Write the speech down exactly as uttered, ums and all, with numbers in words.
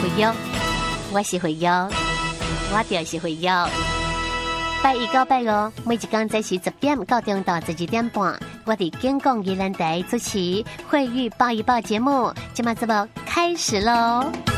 会约，我是会约，我就是会约。拜一到拜五，每一天早时十點到中到十二點半，我哋健康宜蘭台主持慧玉報一報節目，今晚節目開始嘍。